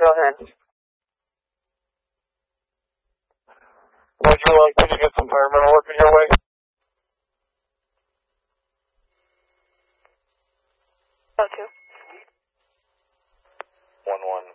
go ahead. Would you like me to get some firemen working your way? Go to. 1-1.